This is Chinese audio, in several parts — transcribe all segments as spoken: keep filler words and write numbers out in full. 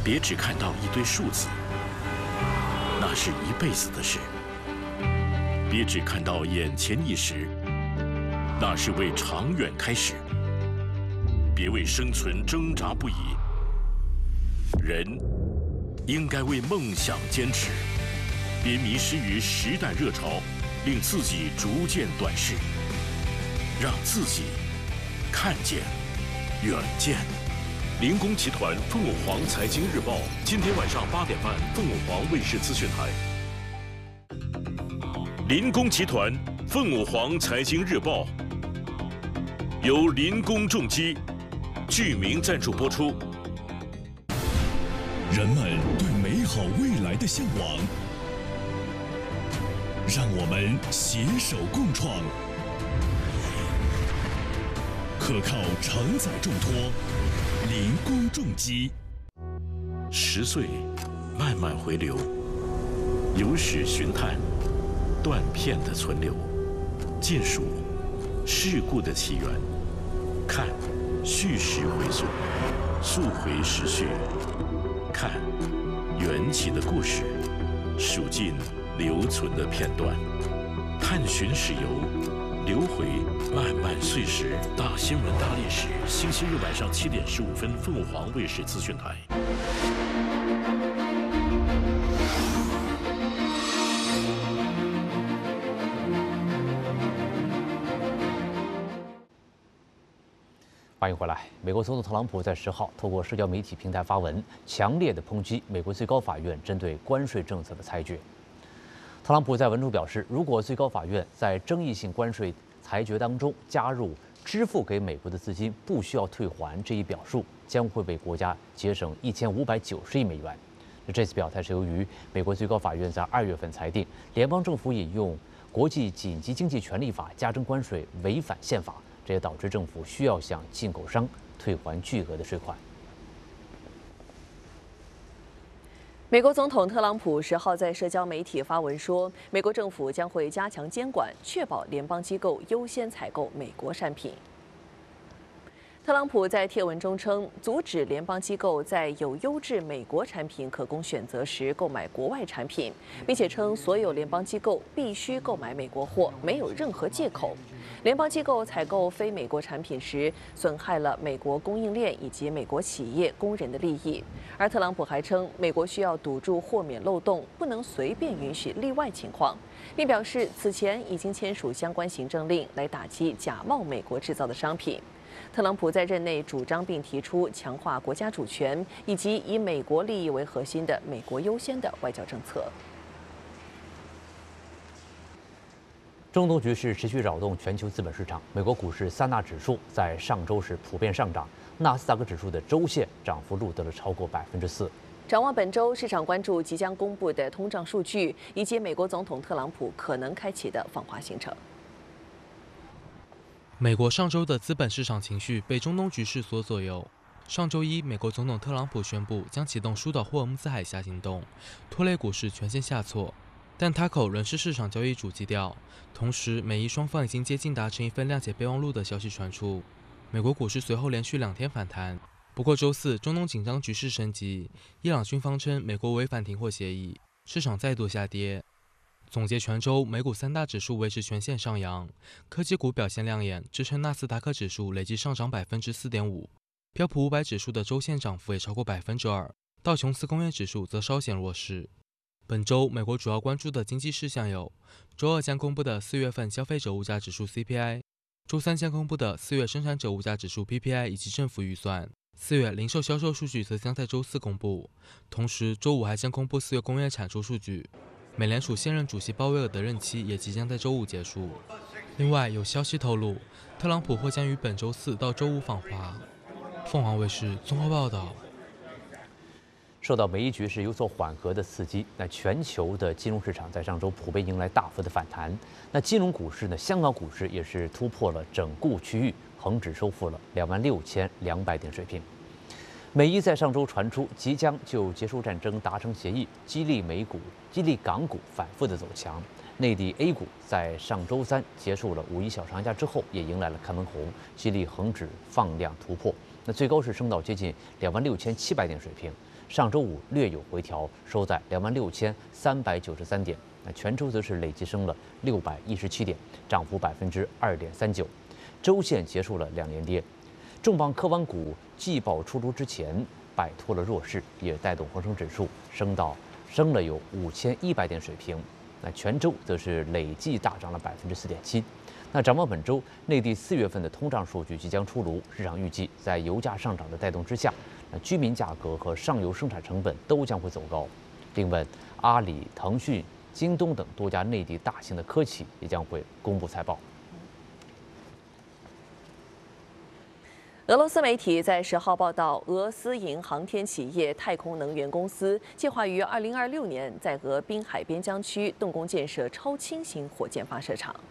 别只看到一堆数字，那是一辈子的事；别只看到眼前一时，那是为长远开始。别为生存挣扎不已，人应该为梦想坚持。别迷失于时代热潮，令自己逐渐短视，让自己看见远见。林工集团凤凰黄财经日报，今天晚上八点半，凤凰黄卫视资讯台。林工集团凤凰黄财经日报由林工重机剧名赞助播出。 人们对美好未来的向往，让我们携手共创，可靠承载重托，林工重机。 十岁慢慢回流，有史寻探断片的存留，尽数事故的起源，看叙事回溯，溯回时序，看缘起的故事，数尽留存的片段，探寻史游，流回漫漫岁时。大新闻大历史，星期日晚上七点十五分，凤凰卫视资讯台。 欢迎回来。美国总统特朗普在十号透过社交媒体平台发文，强烈的抨击美国最高法院针对关税政策的裁决。特朗普在文中表示，如果最高法院在争议性关税裁决当中加入支付给美国的资金不需要退还这一表述，将会为国家节省一千五百九十亿美元。那这次表态是由于美国最高法院在二月份裁定，联邦政府引用国际紧急经济权利法加征关税违反宪法。这也导致政府需要向进口商退还巨额的税款。 美国总统特朗普十号在社交媒体发文说，美国政府将会加强监管，确保联邦机构优先采购美国产品。特朗普在帖文中称，阻止联邦机构在有优质美国产品可供选择时购买国外产品，并且称所有联邦机构必须购买美国货，没有任何借口。联邦机构采购非美国产品时，损害了美国供应链以及美国企业、工人的利益。而特朗普还称，美国需要堵住豁免漏洞，不能随便允许例外情况，并表示此前已经签署相关行政令来打击假冒美国制造的商品。特朗普在任内主张并提出强化国家主权以及以美国利益为核心的“美国优先”的外交政策。 中东局势持续扰动全球资本市场，美国股市三大指数在上周是普遍上涨，纳斯达克指数的周线涨幅录得了超过百分之四。 展望本周，市场关注即将公布的通胀数据，以及美国总统特朗普可能开启的访华行程。 美国上周的资本市场情绪被中东局势所左右。上周一，美国总统特朗普宣布将启动疏导霍尔木兹海峡行动，拖累股市全线下挫。但他口仍是市场交易主基调。同时，美伊双方已经接近达成一份谅解备忘录的消息传出。美国股市随后连续两天反弹。不过周四，中东紧张局势升级，伊朗军方称美国违反停火协议，市场再度下跌。总结全周，美股三大指数维持全线上扬，科技股表现亮眼，支撑纳斯达克指数累计上涨百分之四点五，标普五百指数的周线涨幅也超过百分之二，道琼斯工业指数则稍显弱势。本周美国主要关注的经济事项有：周二将公布的四月份消费者物价指数 C P I， 周三将公布的四月生产者物价指数 P P I 以及政府预算。四月零售销售数据则将在周四公布，同时周五还将公布四月工业产出数据。美联储现任主席鲍威尔的任期也即将在周五结束。另外，有消息透露，特朗普或将于本周四到周五访华。凤凰卫视综合报道。 受到美伊局势有所缓和的刺激，那全球的金融市场在上周普遍迎来大幅的反弹。那金融股市呢，香港股市也是突破了整固区域，恒指收复了两万六千两百点水平。美伊在上周传出即将就结束战争达成协议，激励美股、激励港股反复的走强。内地 A 股在上周三结束了五一小长假之后，也迎来了开门红，激励恒指放量突破，那最高是升到接近两万六千七百点水平。 上周五略有回调，收在两万六千三百九十三点。那全周则是累计升了六百一十七点，涨幅百分之二点三九，周线结束了两连跌。重磅科网股季报出炉之前摆脱了弱势，也带动恒生指数升到升了有五千一百点水平。那全周则是累计大涨了百分之四点七。那展望本周，内地四月份的通胀数据即将出炉，市场预计在油价上涨的带动之下，那居民价格和上游生产成本都将会走高。另外，阿里、腾讯、京东等多家内地大型的科企也将会公布财报。 俄罗斯媒体在十号报道，俄私营航天企业太空能源公司计划于二零二六年在俄滨海边疆区动工建设超轻型火箭发射场。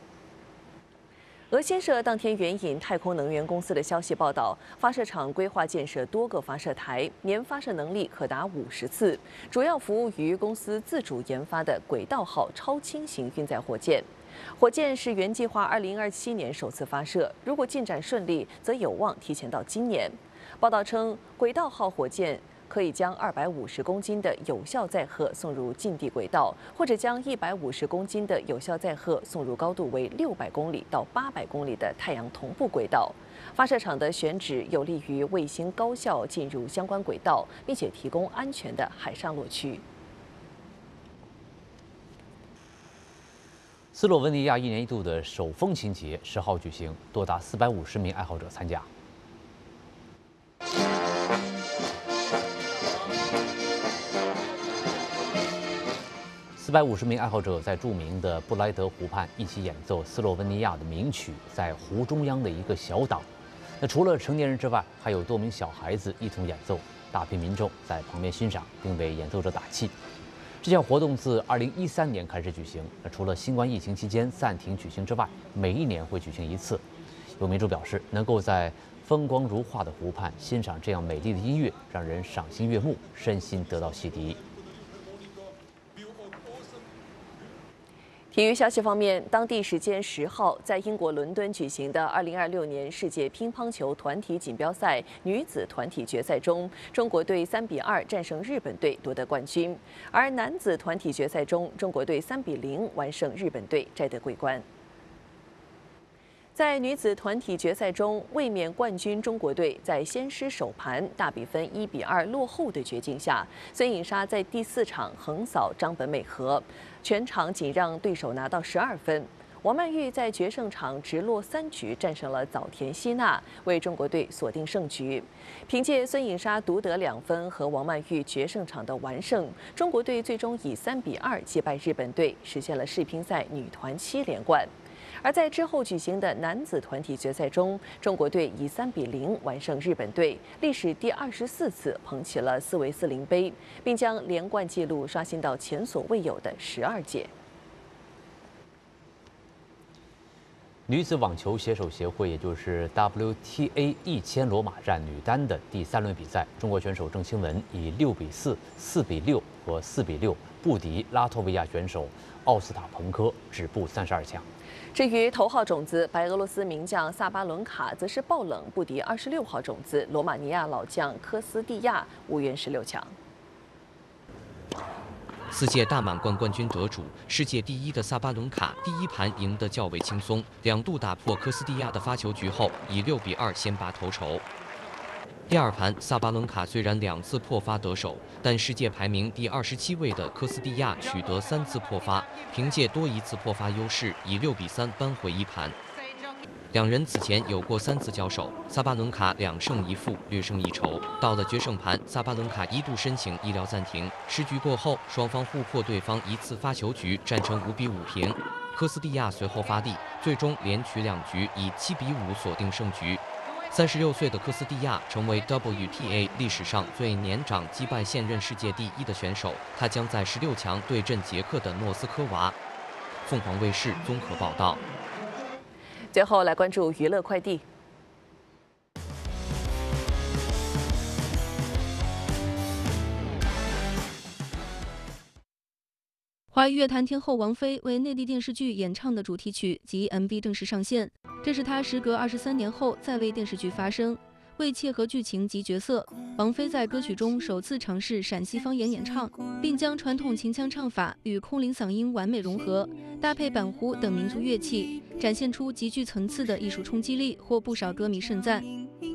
俄新社当天援引太空能源公司的消息报道，发射场规划建设多个发射台，年发射能力可达五十次，主要服务于公司自主研发的轨道号超轻型运载火箭。火箭是原计划二零二七年首次发射，如果进展顺利，则有望提前到今年。报道称，轨道号火箭可以将二百五十公斤的有效载荷送入近地轨道，或者将一百五十公斤的有效载荷送入高度为六百公里到八百公里的太阳同步轨道。发射场的选址有利于卫星高效进入相关轨道，并且提供安全的海上落区。 斯洛文尼亚一年一度的手风琴节十号举行，多达四百五十名爱好者参加。四百五十名爱好者在著名的布莱德湖畔一起演奏斯洛文尼亚的名曲，在湖中央的一个小岛。那除了成年人之外，还有多名小孩子一同演奏，大批民众在旁边欣赏，并为演奏者打气。这项活动自二零一三年开始举行，那除了新冠疫情期间暂停举行之外，每一年会举行一次。有民众表示，能够在风光如画的湖畔欣赏这样美丽的音乐，让人赏心悦目，身心得到洗涤。 体育消息方面，当地时间十号，在英国伦敦举行的二零二六年世界乒乓球团体锦标赛女子团体决赛中，中国队三比二战胜日本队夺得冠军；而男子团体决赛中，中国队三比零完胜日本队，摘得桂冠。在女子团体决赛中，卫冕冠军中国队在先失首盘、大比分一比二落后的绝境下，孙颖莎在第四场横扫张本美和，全场仅让对手拿到十二分。王曼玉在决胜场直落三局战胜了早田希娜，为中国队锁定胜局。凭借孙颖莎独得两分和王曼玉决胜场的完胜，中国队最终以三比二击败日本队，实现了世乒赛女团七连冠。而在之后举行的男子团体决赛中，中国队以三比零完胜日本队，历史第二十四次捧起了斯维斯林杯，并将连冠纪录刷新到前所未有的十二届。 女子网球携手协会，也就是 W T A 一千罗马站女单的第三轮比赛，中国选手郑钦文以六比四、四比六和四比六不敌拉脱维亚选手奥斯塔彭科，止步三十二强。 至于头号种子白俄罗斯名将萨巴伦卡，则是爆冷不敌二十六号种子罗马尼亚老将科斯蒂亚，无缘十六强。 四届大满贯冠军得主、世界第一的萨巴伦卡第一盘赢得较为轻松，两度打破科斯蒂亚的发球局后，以六比二先拔头筹。第二盘，萨巴伦卡虽然两次破发得手，但世界排名第二十七位的科斯蒂亚取得三次破发，凭借多一次破发优势，以六比三扳回一盘。两人此前有过三次交手，萨巴伦卡两胜一负，略胜一筹。到了决胜盘，萨巴伦卡一度申请医疗暂停。十局过后，双方互破对方一次发球局，战成五比五平。科斯蒂亚随后发力，最终连取两局，以七比五锁定胜局。三十六岁的科斯蒂亚成为 W T A 历史上最年长击败现任世界第一的选手。他将在十六强对阵捷克的诺斯科娃。凤凰卫视综合报道。 最后来关注娱乐快递。 华语乐坛天后王菲为内地电视剧演唱的主题曲及 M V 正式上线，这是她时隔二十三年后再为电视剧发声。 为切合剧情及角色，王菲在歌曲中首次尝试陕西方言演唱，并将传统秦腔唱法与空灵嗓音完美融合，搭配板胡等民族乐器，展现出极具层次的艺术冲击力，获不少歌迷盛赞。